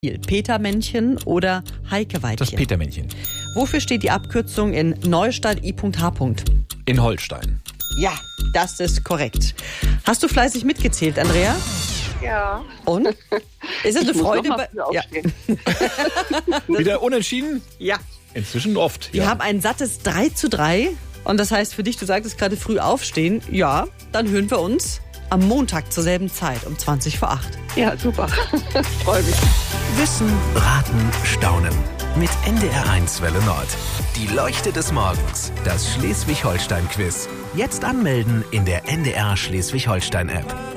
Petermännchen oder Heike-Weibchen? Das Petermännchen. Wofür steht die Abkürzung in Neustadt I.H.? In Holstein. Ja, das ist korrekt. Hast du fleißig mitgezählt, Andrea? Ja. Und? Ist es eine Freude? Ja. Wieder unentschieden? Ja. Inzwischen oft. Wir Ja. haben ein sattes 3:3. Und das heißt für dich, du sagtest gerade früh aufstehen. Ja, dann hören wir uns am Montag zur selben Zeit um 8:20. Ja, super. Freue mich. Wissen, raten, staunen. Mit NDR1 Welle Nord. Die Leuchte des Morgens. Das Schleswig-Holstein-Quiz. Jetzt anmelden in der NDR Schleswig-Holstein-App.